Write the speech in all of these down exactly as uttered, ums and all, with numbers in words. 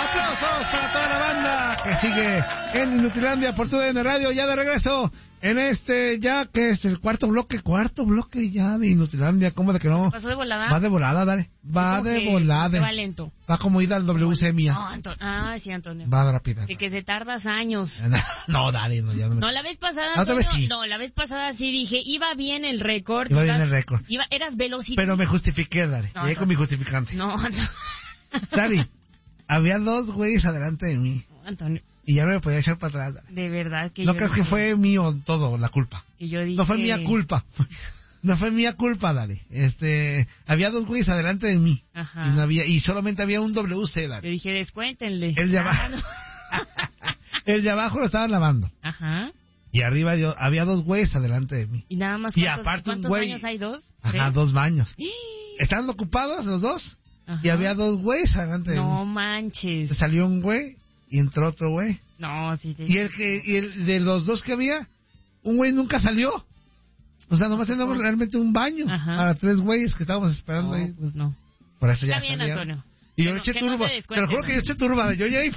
Aplausos para toda la banda que sigue en Inutilandia por tu D N Radio. Ya de regreso en este, ya que es el cuarto bloque, cuarto bloque ya de Inutilandia. ¿Cómo de que no? ¿Pasó de volada? Va de volada, dale. Va de volada. Va lento. Va como ir al W C mía. No, Antonio. Ah, sí, Antonio. Va rápida. De que se tardas años. No, dale, no, ya no. No, la vez pasada, ¿Otra vez sí? No, la vez pasada sí dije, iba bien el récord. Iba bien el récord. Iba, eras Velocity. Pero me justifiqué, dale. No, Llegué no. con mi justificante. No, no. Dale, había dos güeyes adelante de mí. Antonio. Y ya no me podía echar para atrás. Dale. De verdad que No yo creo dije, que fue mío todo la culpa. que yo dije, No fue mía culpa. No fue mía culpa, dale. Este, había dos güeyes adelante de mí. Ajá. Y no había, y solamente había un W C, dale. Yo dije, descuéntenle. El de Ah, abajo. no. El de abajo lo estaban lavando. Ajá. Y arriba yo, había dos güeyes adelante de mí. Y nada más. Y ¿Cuántos, aparte un ¿cuántos güey- baños hay? ¿Dos? Ajá, ¿Tres? dos baños. ¡Ah! Estaban ocupados los dos. Ajá. Y había dos güeyes adelante de No mí. manches. Salió un güey y entró otro güey. No, sí, sí. Y el que, y el de los dos que había, un güey nunca salió. O sea, nomás teníamos realmente un baño. Ajá. Para tres güeyes que estábamos esperando No, ahí. pues no. Por eso ya Está bien, salieron. Antonio. Y yo Que le no- eché que no turba. te Te descuenten, lo juro que yo ¿no? eché turba. Yo ya ahí.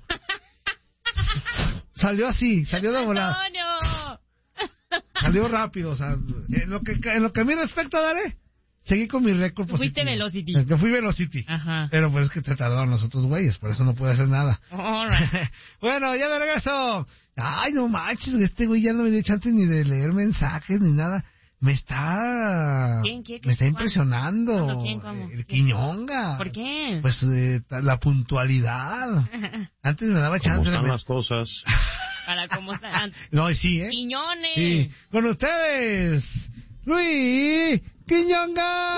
Salió así, salió de volada. ¡Antonio! Salió rápido, o sea, en lo que, en lo que a mí respecta, dale, seguí con mi récord positivo. Fuiste Velocity. Yo fui Velocity. Ajá. Pero pues es que te tardaron los otros güeyes, por eso no pude hacer nada. All right. Bueno, ya de regreso. Ay, no manches, este güey ya no me dio chance ni de leer mensajes ni nada. Me está... ¿Quién? ¿Quién? Me está ¿Cuándo? impresionando. ¿Cuándo? ¿Quién? ¿Cómo? El ¿Quién? Quiñonga. ¿Por qué? Pues eh, la puntualidad. Antes me daba ¿Cómo chance de... están me- las cosas? Para cómo están. No, y sí, ¿eh? Quiñones. Sí. Con ustedes, Luis Quiñonga.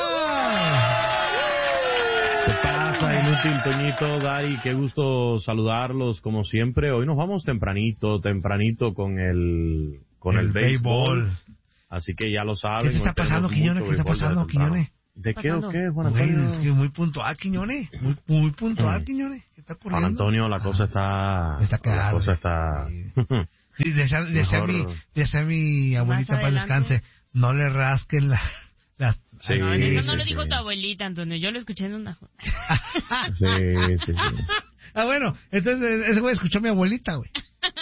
¿Qué pasa, inútil Toñito, Dari? Qué gusto saludarlos como siempre. Hoy nos vamos tempranito, tempranito con el con el, El béisbol. béisbol. Así que ya lo saben. ¿Qué te está hoy tenemos pasando, mucho Quiñones? ¿Qué está béisbol pasando, desde temprano. Quiñones? ¿De qué o pasando? qué, Juan Güey, Antonio? es que muy puntual, Quiñones. Muy, muy puntual, Mm. Quiñones. ¿Qué está ocurriendo? Juan Antonio, la cosa está... Está la caro. cosa está... Sí, decía, decía, Mejor. mi, decía mi abuelita para adelante. descanse, no le rasquen la... la Sí, No, eso no sí, lo dijo sí. tu abuelita, Antonio. Yo lo escuché en una... Sí, sí, sí. Ah, bueno, entonces ese güey escuchó a mi abuelita, güey.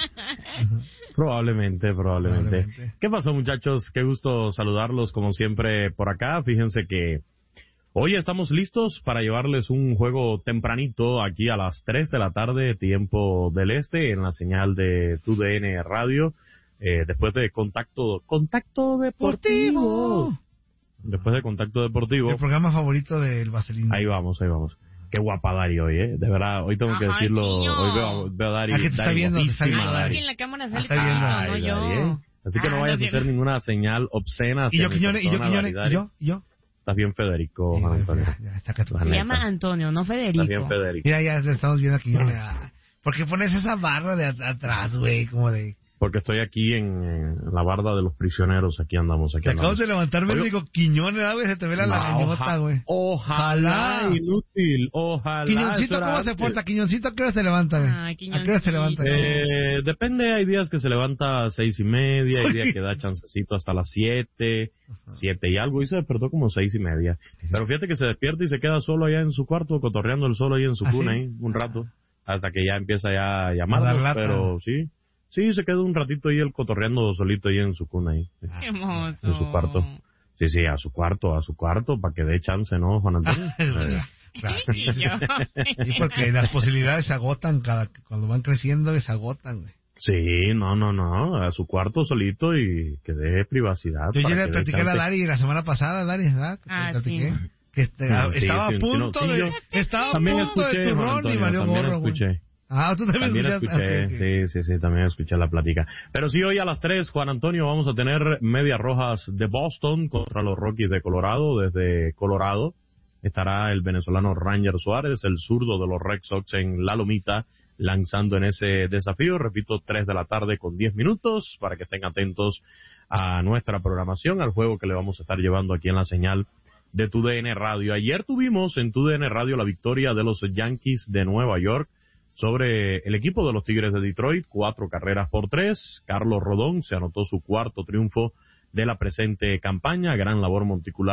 Probablemente, probablemente, Probablemente. ¿Qué pasó, muchachos? Qué gusto saludarlos como siempre por acá. Fíjense que hoy estamos listos para llevarles un juego tempranito aquí a las tres de la tarde, tiempo del este, en la señal de Tu D N Radio, eh, después de Contacto Contacto Deportivo. Deportivo. Después de Contacto Deportivo. El programa favorito del Vaselino. Ahí vamos, ahí vamos. Qué guapa Dari hoy, ¿eh? De verdad, hoy tengo que Ay, decirlo. niño. Hoy veo, veo a Dari. Ah, que te está Dari viendo, te está guapísima, viendo, Ay, Dari. aquí en la cámara sale Está viendo. Quiñones, Ay, no Dari, yo. ¿eh? Así que Ah, no vayas no, a hacer sí. ninguna señal obscena Y hacia yo, mi Quiñones, y yo, persona, Quiñones, Dari, y Dari. yo, y yo. Estás bien, Federico, Sí, Juan güey, Antonio. ya, ya, está que- La Se neta. llama Antonio, no Federico. Estás bien, Federico. Mira, ya le estamos viendo a Quiñones. ah, ¿Por qué pones esa barra de at- atrás, güey? Como de... Porque estoy aquí en, en la barda de los prisioneros. Aquí andamos, aquí Te acabas andamos. de levantar, me Oye, digo, Quiñones, ah, güey, se te ve la no, lagañota, oja- güey. Ojalá, Ojalá. inútil, ojalá. Quiñoncito, eso era ¿cómo se antes. porta? Quiñoncito, ¿a qué hora se levanta, güey? Ay, ¿A qué hora se levanta? Quiñoncito. Eh, depende, hay días que se levanta a seis y media, hay días que da chancecito hasta las siete, siete y algo, y se despertó como seis y media. Pero fíjate que se despierta y se queda solo allá en su cuarto, cotorreando el solo ahí en su ¿Ah, cuna, sí? ahí, un rato, hasta que ya empieza ya a A llamarnos, dar lata. pero sí, sí, se queda un ratito ahí él cotorreando solito ahí en su cuna ahí, Qué hermoso. en su cuarto. Sí, sí, a su cuarto, a su cuarto, para que dé chance, ¿no, Juan Antonio? Es verdad. Eh, Claro. Y yo. Sí, porque las posibilidades se agotan cada cuando van creciendo, se agotan, güey. Sí, no, no, no, a su cuarto solito y que dé privacidad. Yo para ya le que dé platiqué a chance. Dari la semana pasada, Dari, ¿verdad? Que te Ah, platiqué. sí. Que este, Sí, ah, sí, estaba sí, a sí, no, punto sí, de... yo Estaba a También punto escuché, de Juan turrón y Antonio, valió también gorro, güey. escuché. Ah, tú también, También escuchaste. escuché, Ok, ok. sí, sí, sí, también escuché la plática. Pero sí, hoy a las tres, Juan Antonio, vamos a tener Medias Rojas de Boston contra los Rockies de Colorado. Desde Colorado estará el venezolano Ranger Suárez, el zurdo de los Red Sox en La Lomita, lanzando en ese desafío. Repito, tres de la tarde con diez minutos, para que estén atentos a nuestra programación, al juego que le vamos a estar llevando aquí en la señal de Tu D N Radio. Ayer tuvimos en Tu D N Radio la victoria de los Yankees de Nueva York sobre el equipo de los Tigres de Detroit, cuatro carreras por tres. Carlos Rodón se anotó su cuarto triunfo de la presente campaña, gran labor monticular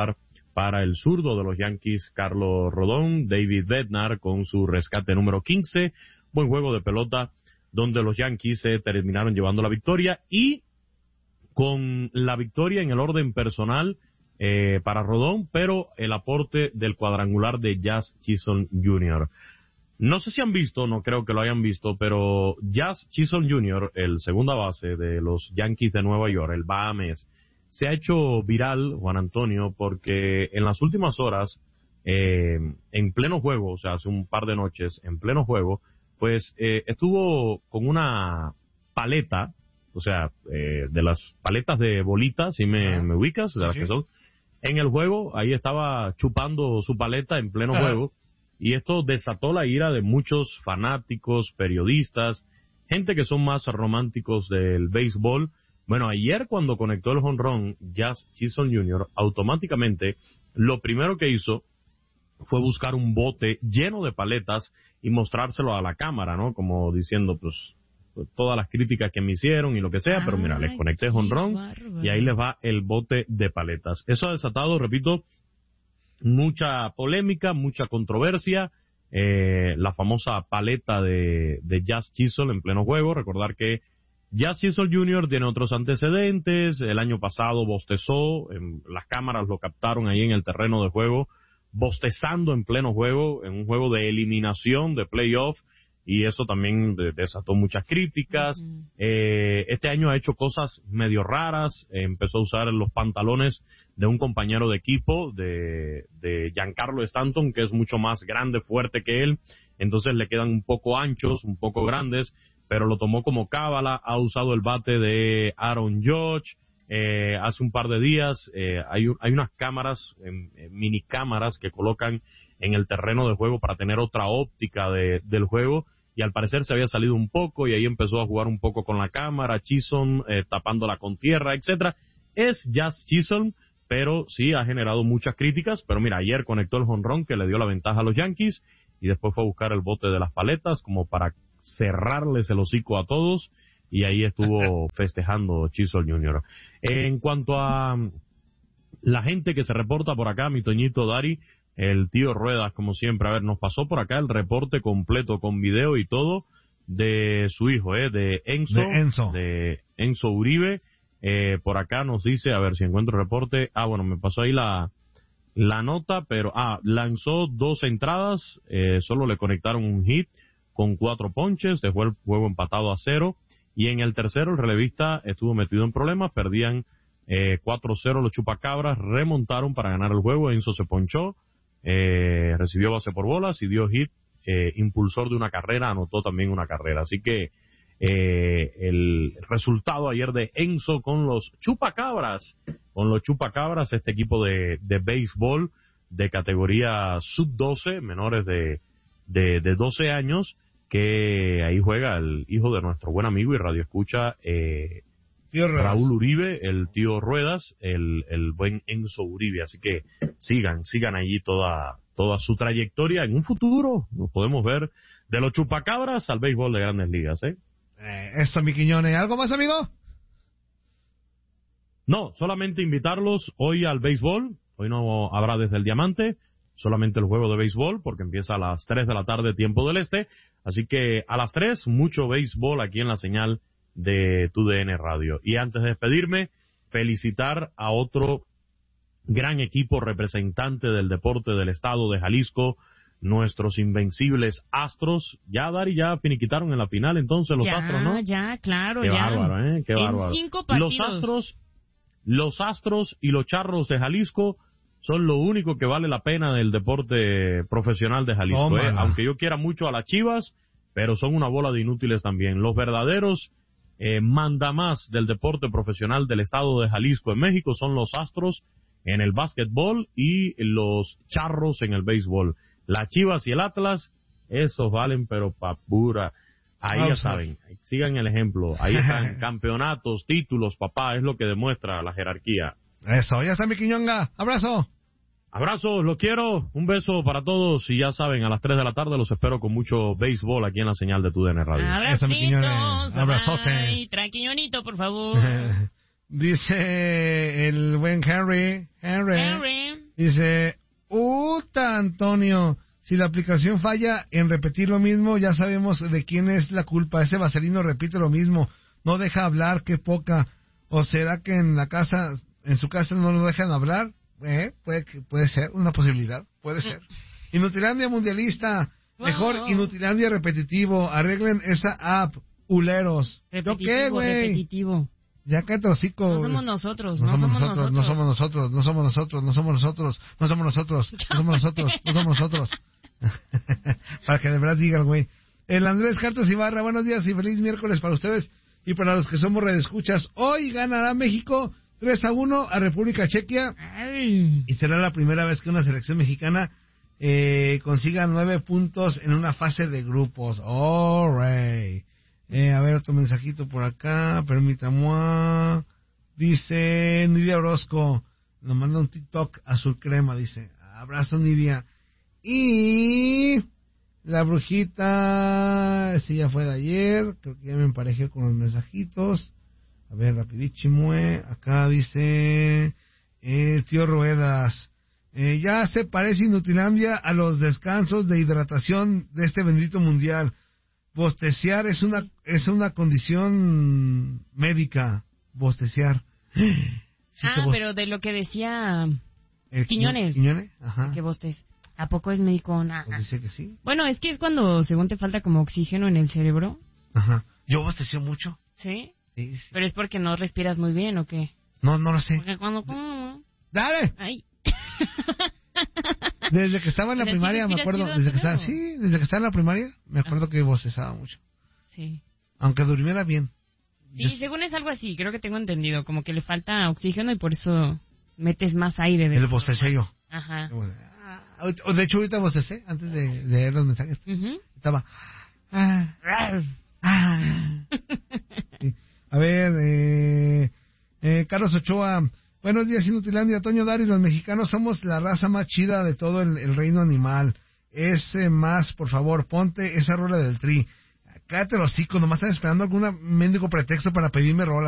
para el zurdo de los Yankees, Carlos Rodón. David Bednar con su rescate número quince. Buen juego de pelota donde los Yankees se terminaron llevando la victoria, y con la victoria en el orden personal eh, para Rodón, pero el aporte del cuadrangular de Jazz Chisholm junior No sé si han visto, no creo que lo hayan visto, pero Jazz Chisholm junior, el segunda base de los Yankees de Nueva York, el bahamés, se ha hecho viral, Juan Antonio, porque en las últimas horas, eh, en pleno juego, o sea, hace un par de noches, en pleno juego, pues eh, estuvo con una paleta, o sea, eh, de las paletas de bolitas, si me, ah, me ubicas, de las sí. que son, en el juego, ahí estaba chupando su paleta en pleno ah. juego, y esto desató la ira de muchos fanáticos, periodistas, gente que son más románticos del béisbol. Bueno, ayer cuando conectó el jonrón Jazz Chisholm junior, automáticamente lo primero que hizo fue buscar un bote lleno de paletas y mostrárselo a la cámara, ¿no? Como diciendo, pues, todas las críticas que me hicieron y lo que sea, Ay, pero mira, les conecté jonrón y ahí les va el bote de paletas. Eso ha desatado, repito, mucha polémica, mucha controversia, eh, la famosa paleta de, de Jazz Chisholm en pleno juego. Recordar que Jazz Chisholm junior tiene otros antecedentes. El año pasado bostezó, en, las cámaras lo captaron ahí en el terreno de juego, bostezando en pleno juego, en un juego de eliminación, de playoff, y eso también de, desató muchas críticas. Uh-huh. Eh, este año ha hecho cosas medio raras, eh, empezó a usar los pantalones de un compañero de equipo, de, de Giancarlo Stanton, que es mucho más grande, fuerte que él, entonces le quedan un poco anchos, un poco grandes, pero lo tomó como cábala. Ha usado el bate de Aaron Judge. Eh, hace un par de días eh, hay, hay unas cámaras, eh, mini cámaras que colocan en el terreno de juego para tener otra óptica de, del juego, y al parecer se había salido un poco y ahí empezó a jugar un poco con la cámara, Chisholm eh, tapándola con tierra, etcétera. Es Jazz Chisholm, pero sí ha generado muchas críticas. Pero mira, ayer conectó el jonrón que le dio la ventaja a los Yankees y después fue a buscar el bote de las paletas como para cerrarles el hocico a todos, y ahí estuvo festejando Chisholm junior En cuanto a la gente que se reporta por acá, mi Toñito Dari, el tío Ruedas, como siempre, a ver, nos pasó por acá el reporte completo con video y todo de su hijo, eh, de Enzo, de Enzo, de Enzo Uribe. Eh, por acá nos dice, a ver si encuentro el reporte. Ah, bueno, me pasó ahí la la nota, pero ah, lanzó dos entradas, eh, solo le conectaron un hit con cuatro ponches, dejó el juego empatado a cero, y en el tercero el relevista estuvo metido en problemas, perdían eh, cuatro cero los Chupacabras, remontaron para ganar el juego. Enzo se ponchó, eh, recibió base por bolas y dio hit, eh, impulsor de una carrera, anotó también una carrera, así que eh, el resultado ayer de Enzo con los Chupacabras, con los Chupacabras, este equipo de, de béisbol de categoría sub doce, menores de, de, de doce años, que ahí juega el hijo de nuestro buen amigo y radioescucha, eh, Raúl Uribe, el tío Ruedas, el, el buen Enzo Uribe. Así que sigan, sigan allí toda, toda su trayectoria. En un futuro nos podemos ver de los Chupacabras al béisbol de Grandes Ligas, ¿eh? eh eso, mi Quiñones. ¿Algo más, amigo? No, solamente invitarlos hoy al béisbol. Hoy no habrá desde el Diamante, solamente el juego de béisbol, porque empieza a las tres de la tarde, tiempo del este. Así que a las tres, mucho béisbol aquí en la señal de Tu D N Radio. Y antes de despedirme, felicitar a otro gran equipo representante del deporte del estado de Jalisco, nuestros invencibles Astros. Ya, Dari, ya finiquitaron en la final entonces los ya, Astros, ¿no? Ya, claro, Qué ya. bárbaro, ¿eh? Qué en bárbaro. Cinco partidos. Los Astros, los Astros y los Charros de Jalisco son lo único que vale la pena del deporte profesional de Jalisco, ¿eh? Aunque yo quiera mucho a las Chivas, pero son una bola de inútiles también. Los verdaderos eh, mandamás del deporte profesional del estado de Jalisco en México son los Astros en el básquetbol y los Charros en el béisbol. Las Chivas y el Atlas, esos valen pero pa' pura. Ahí ya saben, sigan el ejemplo. Ahí están campeonatos, títulos, papá, es lo que demuestra la jerarquía. Eso, ya está mi Quiñonga. Abrazo. Abrazos, los quiero. Un beso para todos. Y ya saben, a las tres de la tarde los espero con mucho béisbol aquí en la señal de Tu D N Radio. Abracitos. Abrazote. Tranquilonito, por favor. Dice el buen Henry. Henry. Henry. Dice, ¡Uta, Antonio! Si la aplicación falla en repetir lo mismo, ya sabemos de quién es la culpa. Ese vaselino repite lo mismo, no deja hablar, qué poca. ¿O será que en la casa, en su casa no lo dejan hablar? Eh, puede, puede ser, una posibilidad, puede ser. Inutilandia mundialista, mejor wow. Inutilandia repetitivo, arreglen esa app, uleros. ¿Yo qué, güey? Repetitivo. Ya cállate los hocico. No somos nosotros, no, no somos somos nosotros, no somos nosotros, no somos nosotros, no somos nosotros, no somos nosotros, no somos nosotros, no somos nosotros. Para que de verdad digan, güey. El Andrés Cartas Ibarra, buenos días y feliz miércoles para ustedes y para los que somos redescuchas. Hoy ganará México tres a uno a República Chequia. Ay. Y será la primera vez que una selección mexicana eh, consiga nueve puntos en una fase de grupos. All right. Eh, a ver, otro mensajito por acá, permítame. Dice Nidia Orozco, nos manda un TikTok azul crema, dice, abrazo Nidia. Y la brujita, ese ya fue de ayer, creo que ya me emparejé con los mensajitos. A ver, rapidísimo, eh. Acá dice, eh, tío Ruedas, eh, ya se parece Inutilandia a los descansos de hidratación de este bendito mundial. Bosteciar es una es una condición médica, bosteciar. Sí, ah, bo- pero de lo que decía el Quiñones. Quiñones, ajá. Que bostez. ¿A poco es médico? Nah. Pues dice que sí. Bueno, es que es cuando según te falta como oxígeno en el cerebro. Ajá. Yo bostecio mucho. ¿Sí? Sí, sí. ¿Pero es porque no respiras muy bien o qué? No, no lo sé. Porque cuando... ¡Dale! ¡Ay! Desde que estaba en la primaria, me acuerdo, desde que estaba, sí, desde que estaba en la primaria, me acuerdo ah. que bostezaba mucho. Sí. Aunque durmiera bien. Sí, Yo... según es algo así, creo que tengo entendido, como que le falta oxígeno y por eso metes más aire. De el bosteceo. Ajá. De hecho, ahorita bostecé, antes de, de leer los mensajes. Uh-huh. Estaba... Ah, ah. Sí. A ver, eh, eh, Carlos Ochoa... Buenos días, Inutilandia. Toño Dari, los mexicanos somos la raza más chida de todo el, el reino animal. Ese más, por favor, ponte esa rola del Tri. Cállate los hocico, nomás están esperando algún mendigo pretexto para pedirme rola.